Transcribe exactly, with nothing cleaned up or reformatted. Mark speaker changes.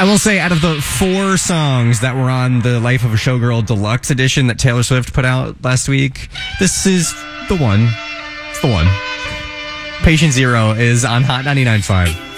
Speaker 1: I will say, out of the four songs that were on the Life of a Showgirl Deluxe edition that Taylor Swift put out last week, this is the one. It's the one. Patient Zero is on Hot ninety-nine point five.